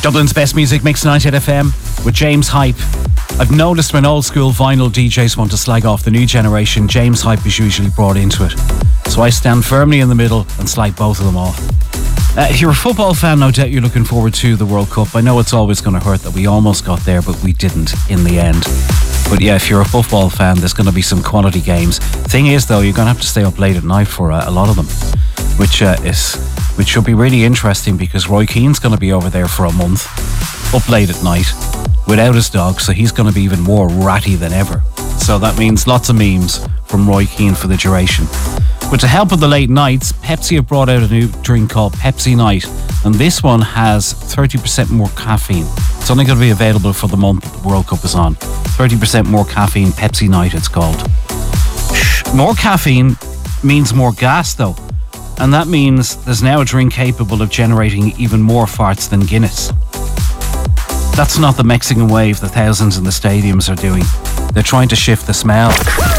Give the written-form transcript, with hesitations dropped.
Dublin's best music mix 98 FM with James Hype. I've noticed when old school vinyl DJs want to slag off the new generation, James Hype is usually brought into it. So I stand firmly in the middle and slag both of them off. If you're a football fan, no doubt you're looking forward to the World Cup. I know it's always going to hurt that we almost got there, but we didn't in the end. But yeah, if you're a football fan, there's going to be some quality games. Thing is, though, you're going to have to stay up late at night for a lot of them, which should be really interesting because Roy Keane's going to be over there for a month, up late at night, without his dog, so he's going to be even more ratty than ever. So that means lots of memes from Roy Keane for the duration. But to help with the late nights, Pepsi have brought out a new drink called Pepsi Night, and this one has 30% more caffeine. It's only going to be available for the month that the World Cup is on. 30% more caffeine, Pepsi Night it's called. More caffeine means more gas though, and that means there's now a drink capable of generating even more farts than Guinness. That's not the Mexican wave the thousands in the stadiums are doing. They're trying to shift the smell.